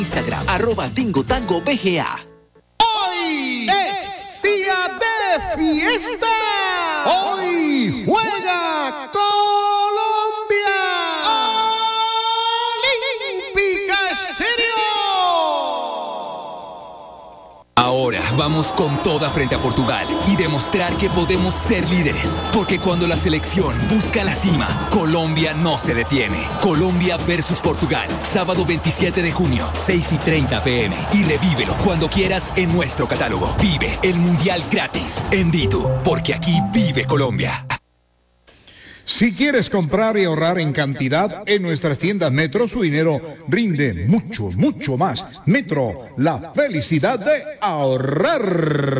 Instagram, @TingoTangoBGA. Hoy es día de fiesta. Hoy juega Colombia. Olímpica Estéreo. Ahora vamos con toda frente a Portugal y demostrar que podemos ser líderes. Porque cuando la selección busca la cima, Colombia no se detiene. Colombia versus Portugal, sábado 27 de junio, 6:30 p.m. Y revívelo cuando quieras en nuestro catálogo. Vive el Mundial gratis en Ditu, porque aquí vive Colombia. Si quieres comprar y ahorrar en cantidad en nuestras tiendas Metro, su dinero rinde mucho, mucho más. Metro, la felicidad de ahorrar.